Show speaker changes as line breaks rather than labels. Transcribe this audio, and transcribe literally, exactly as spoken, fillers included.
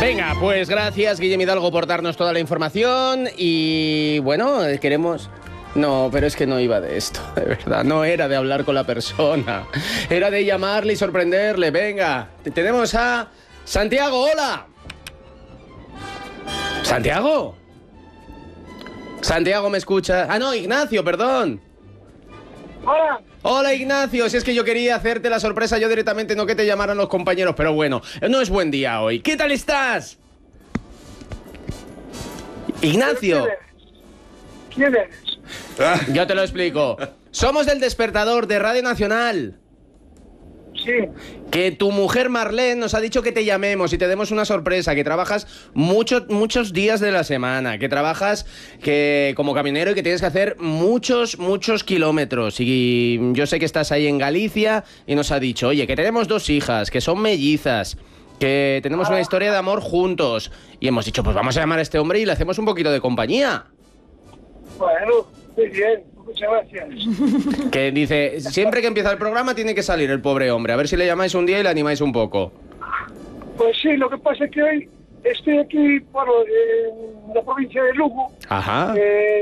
Venga, pues gracias, Guillem Hidalgo, por darnos toda la información. Y bueno, queremos... No, pero es que no iba de esto, de verdad. No era de hablar con la persona. Era de llamarle y sorprenderle. Venga, tenemos a Santiago. ¡Hola! ¿Santiago? Santiago, ¿me escucha? Ah, no, Ignacio, perdón.
Hola.
Hola, Ignacio. Si es que yo quería hacerte la sorpresa yo directamente, no que te llamaran los compañeros. Pero bueno, no es buen día hoy. ¿Qué tal estás? Ignacio.
¿Quién eres?
Yo te lo explico. Somos del Despertador de Radio Nacional.
Sí.
Que tu mujer Marlene nos ha dicho que te llamemos y te demos una sorpresa, que trabajas muchos muchos días de la semana, que trabajas que como camionero y que tienes que hacer muchos, muchos kilómetros. Y yo sé que estás ahí en Galicia y nos ha dicho, oye, que tenemos dos hijas, que son mellizas, que tenemos una historia de amor juntos. Y hemos dicho, pues vamos a llamar a este hombre y le hacemos un poquito de compañía.
Bueno, muy bien. Muchas gracias.
Que dice, siempre que empieza el programa tiene que salir el pobre hombre. A ver si le llamáis un día y le animáis un poco.
Pues sí, lo que pasa es que hoy estoy aquí, bueno, en la provincia de Lugo.
Ajá.
Eh,